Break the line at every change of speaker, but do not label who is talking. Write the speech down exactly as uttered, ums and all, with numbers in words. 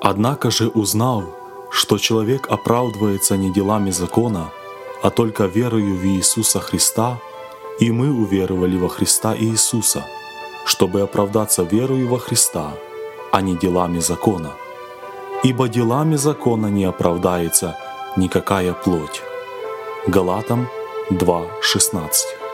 Однако же, узнав, что человек оправдывается не делами закона, а только верою в Иисуса Христа, и мы уверовали во Христа Иисуса, чтобы оправдаться верою во Христа, а не делами закона. Ибо делами закона не оправдается никакая плоть. Галатам два шестнадцать.